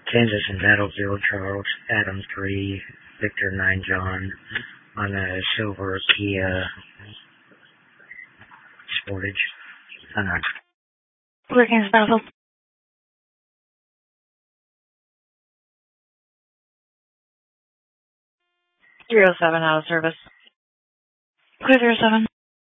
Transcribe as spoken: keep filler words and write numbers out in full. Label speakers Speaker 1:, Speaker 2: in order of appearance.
Speaker 1: Kansas and Battlefield, Charles, Adam three, Victor nine, John, on a silver Kia Sportage. Uh,
Speaker 2: Where Kansas Battlefield? zero seven out of service. Clear zero seven.